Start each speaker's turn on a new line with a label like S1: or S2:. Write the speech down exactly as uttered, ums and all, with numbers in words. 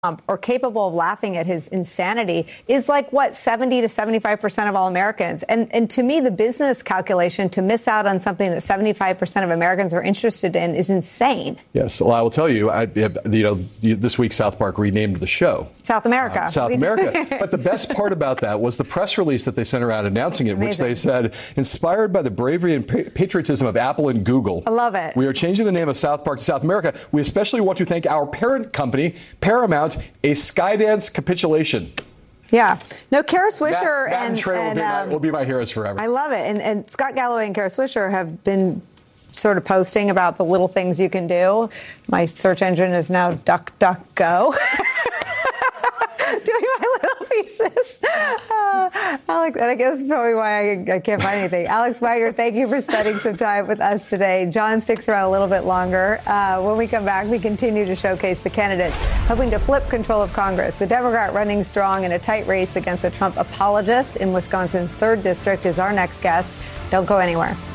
S1: or capable of laughing at his insanity is like, what, seventy to seventy-five percent of all Americans. And and to me, the business calculation to miss out on something that seventy-five percent of Americans are interested in is insane.
S2: Yes. Well, I will tell you, I, you know, this week South Park renamed the show
S1: South America.
S2: Uh, South America. But the best part about that was the press release that they sent around announcing it,
S1: Amazing.
S2: which they said, inspired by the bravery and pa- patriotism of Apple and Google.
S1: I love it.
S2: We are changing the name of South Park to South America. We especially want to thank our parent company, Paramount, a Skydance capitulation.
S1: Yeah. No, Kara Swisher
S2: that, that
S1: and,
S2: Trey
S1: and
S2: will, be
S1: um,
S2: my, will be my heroes forever.
S1: I love it. And, and Scott Galloway and Kara Swisher have been sort of posting about the little things you can do. My search engine is now DuckDuckGo. Doing my little pieces. Uh, Alex, and I guess that's probably why I, I can't find anything. Alex Wagner, thank you for spending some time with us today. John sticks around a little bit longer. Uh, when we come back, we continue to showcase the candidates hoping to flip control of Congress. The Democrat running strong in a tight race against a Trump apologist in Wisconsin's third district is our next guest. Don't go anywhere.